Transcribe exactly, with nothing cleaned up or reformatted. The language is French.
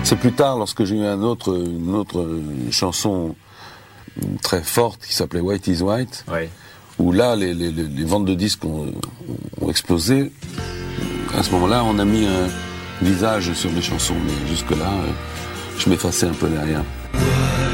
C'est plus tard, lorsque j'ai eu un autre, une autre chanson très forte qui s'appelait White is White, ouais. où là, les, les, les ventes de disques ont, ont explosé. À ce moment-là, on a mis un visage sur les chansons, mais jusque-là, je m'effaçais un peu derrière.